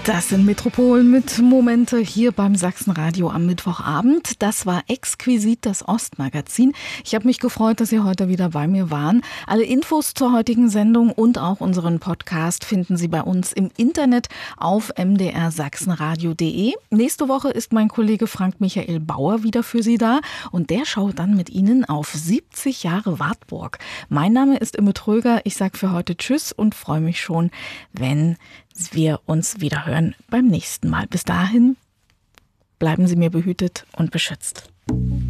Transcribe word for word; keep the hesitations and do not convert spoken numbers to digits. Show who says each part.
Speaker 1: Das sind Metropolen mit Momente hier beim Sachsenradio am Mittwochabend. Das war exquisit das Ostmagazin. Ich habe mich gefreut, dass Sie heute wieder bei mir waren. Alle Infos zur heutigen Sendung und auch unseren Podcast finden Sie bei uns im Internet auf m d r sachsenradio punkt d e. Nächste Woche ist mein Kollege Frank Michael Bauer wieder für Sie da und der schaut dann mit Ihnen auf siebzig Jahre Wartburg. Mein Name ist Imme Tröger. Ich sage für heute Tschüss und freue mich schon, wenn wir uns wieder hören beim nächsten Mal. Bis dahin bleiben Sie mir behütet und beschützt.